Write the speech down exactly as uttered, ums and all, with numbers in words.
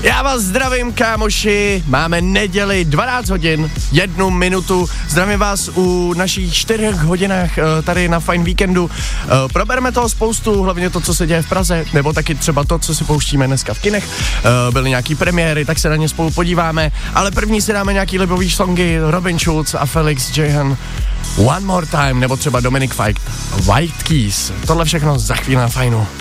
Já vás zdravím, kámoši, máme neděli dvanáct hodin, jednu minutu, zdravím vás u našich čtyřech hodinách tady na Fajn víkendu. Probereme toho spoustu, hlavně to, co se děje v Praze, nebo taky třeba to, co si pouštíme dneska v kinech. Byly nějaký premiéry, tak se na ně spolu podíváme, ale první si dáme nějaký libový songy, Robin Schulz a Felix Jaehn, One More Time, nebo třeba Dominic Fike, White Keys. Tohle všechno za chvíli na Fajnu.